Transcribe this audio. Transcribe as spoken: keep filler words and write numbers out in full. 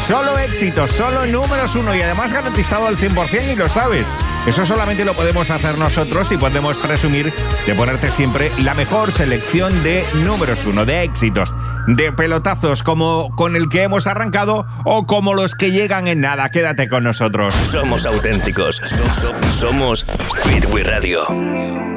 Solo éxitos, solo números uno y además garantizado al cien por ciento y lo sabes. Eso solamente lo podemos hacer nosotros y podemos presumir de ponerte siempre la mejor selección de números uno, de éxitos, de pelotazos como con el que hemos arrancado o como los que llegan en nada. Quédate con nosotros. Somos auténticos. Somos Hit We Radio.